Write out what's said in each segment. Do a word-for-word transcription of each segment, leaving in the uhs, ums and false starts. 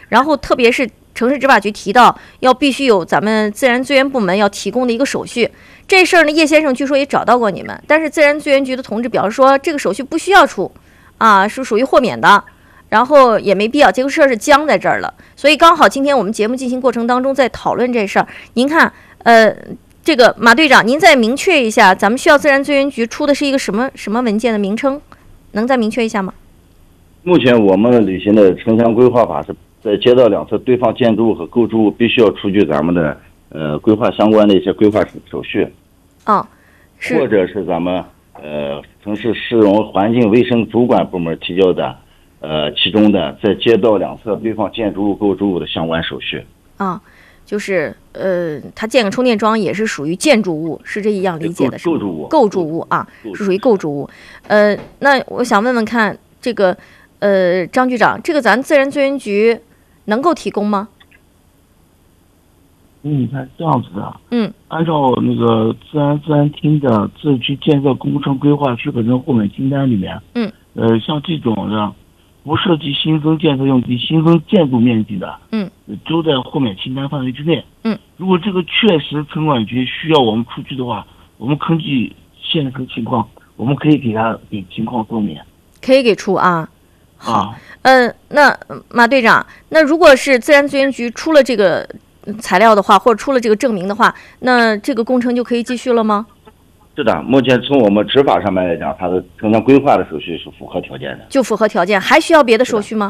然后特别是城市执法局提到要必须有咱们自然资源部门要提供的一个手续，这事儿呢，叶先生据说也找到过你们，但是自然资源局的同志表示说这个手续不需要出，啊，是属于豁免的，然后也没必要，这个事儿是僵在这儿了。所以刚好今天我们节目进行过程当中在讨论这事儿，您看，呃。这个马队长，您再明确一下，咱们需要自然资源局出的是一个什么什么文件的名称，能再明确一下吗？ 目前我们履行的城乡规划法是在街道两侧堆放建筑物和构筑物必须要出具咱们的呃规划相关的一些规划手续， 哦，是， 或者是咱们呃城市市容环境卫生主管部门提交的呃其中的在街道两侧堆放建筑物构筑物的相关手续。 啊、哦。就是呃，它建个充电桩也是属于建筑物，是这样理解的，是构筑物， 构筑物啊，是属于构筑物。呃，那我想问问看，这个呃，张局长，这个咱自然资源局能够提供吗？ 嗯，你看这样子的， 嗯， 按照那个自然自然厅的自区建设工程规划许可证豁免清单里面， 嗯， 呃，像这种的不涉及新增建设用地、新增建筑面积的， 嗯， 都在豁免清单范围之内。 嗯， 如果这个确实城管局需要我们出具的话，我们根据现实情况，我们可以给他给情况说明， 可以给出啊。好， 啊、 呃，那马队长，那如果是自然资源局出了这个材料的话，或者出了这个证明的话，那这个工程就可以继续了吗？ 是的，目前从我们执法上面来讲，它的城乡规划的手续是符合条件的。 就符合条件，还需要别的手续吗？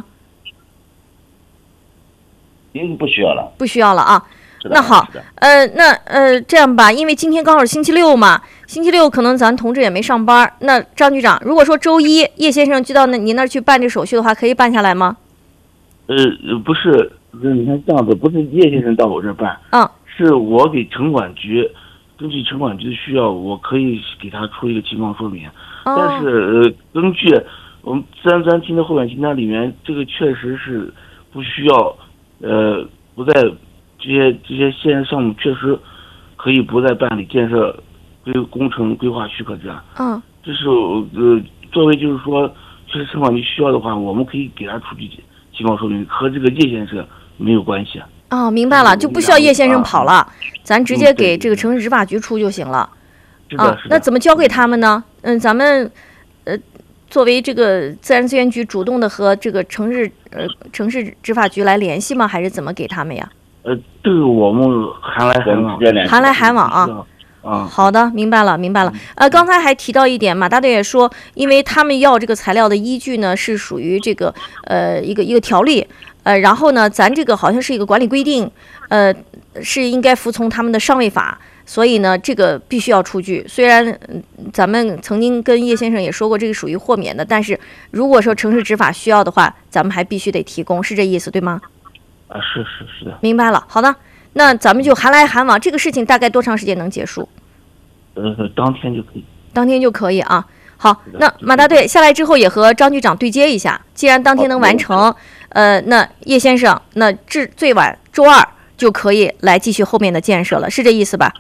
应不需要了。 不需要了啊。 是的， 那好是的， 呃，那呃，这样吧，因为今天刚好是星期六嘛，星期六可能咱同志也没上班。那张局长，如果说周一叶先生就到那您那儿去办这手续的话，可以办下来吗？ 呃，不是，你看这样子，不是叶先生到我这儿办， 嗯， 是我给城管局。根据城管局的需要，我可以给他出一个情况说明。 哦、 但是，呃，根据我们自然资源厅的豁免清单里面，这个确实是不需要，呃，不在这些这些现实项目确实可以不再办理建设规工程规划许可证。 嗯， 这是呃，作为就是说，确实城管局需要的话，我们可以给他出具情况说明，和这个叶先生没有关系。 哦，明白了，就不需要叶先生跑了， 啊、 咱直接给这个城市执法局出就行了。 嗯、 啊，那怎么交给他们呢？嗯，咱们呃，作为这个自然资源局主动的和这个城市呃城市执法局来联系吗？还是怎么给他们呀？ 呃，这个我们含来含往， 含来含往啊。 啊， 好的，明白了，明白了。呃，刚才还提到一点，马大队也说，因为他们要这个材料的依据呢，是属于这个呃一个一个条例。呃，然后呢，咱这个好像是一个管理规定，呃，是应该服从他们的上位法，所以呢，这个必须要出具。虽然、嗯、咱们曾经跟叶先生也说过，这个属于豁免的，但是如果说城市执法需要的话，咱们还必须得提供，是这意思对吗？ 啊，是是是的。 明白了，好的，那咱们就含来含往，这个事情大概多长时间能结束？ 呃，当天就可以。 当天就可以啊。好，那马大队下来之后也和张局长对接一下，既然当天能完成。呃，那叶先生，那至最晚周二就可以来继续后面的建设了，是这意思吧？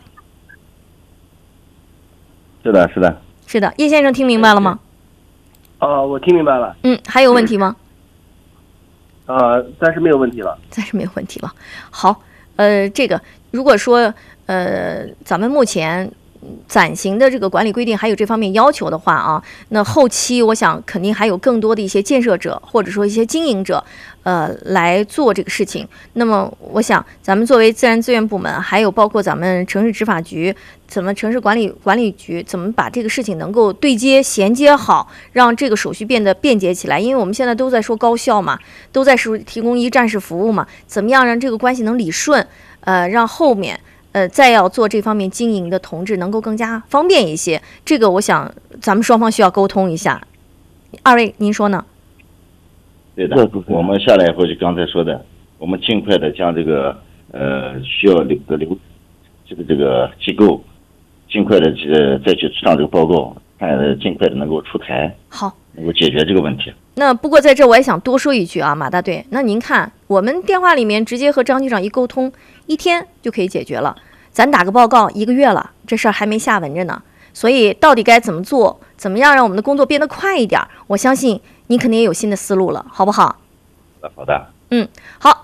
是的，是的， 是的。叶先生听明白了吗？ 啊、呃，我听明白了。 嗯，还有问题吗？ 呃，暂时没有问题了。 暂时没有问题了。好，呃，这个如果说呃，咱们目前暂行的这个管理规定还有这方面要求的话啊，那后期我想肯定还有更多的一些建设者或者说一些经营者，呃，来做这个事情。那么我想咱们作为自然资源部门，还有包括咱们城市执法局、怎么城市管理管理局，怎么把这个事情能够对接衔接好，让这个手续变得便捷起来。因为我们现在都在说高效嘛，都在说提供一站式服务嘛，怎么样让这个关系能理顺？呃，让后面。呃，再要做这方面经营的同志能够更加方便一些，这个我想咱们双方需要沟通一下。二位您说呢？ 对的，我们下来以后就刚才说的，我们尽快的将这个呃需要这个流这个这个机构尽快的呃再去上这个报告，看尽快的能够出台， 好， 能够解决这个问题。 那不过在这我也想多说一句啊，马大队，那您看我们电话里面直接和张局长一沟通，一天就可以解决了。咱打个报告一个月了，这事儿还没下文着呢。所以到底该怎么做，怎么样让我们的工作变得快一点，我相信您肯定也有新的思路了，好不好？ 好的。 嗯，好，